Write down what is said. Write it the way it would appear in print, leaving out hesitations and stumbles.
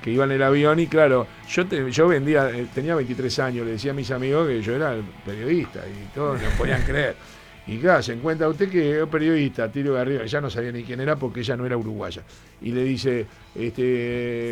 que iba en el avión y claro, yo vendía, tenía 23 años, le decía a mis amigos que yo era periodista y todos no podían creer. Y claro, se encuentra usted que es periodista, tiro de arriba, ya no sabía ni quién era porque ella no era uruguaya. Y le dice,